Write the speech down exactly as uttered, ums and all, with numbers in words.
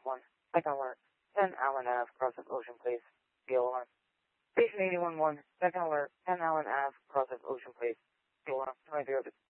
one, second alert, ten Allen Ave, cross of Ocean Place, B O R. Station eighty-one one, second alert, ten Allen Ave, cross of Ocean Place, B O R, twenty-three oh two.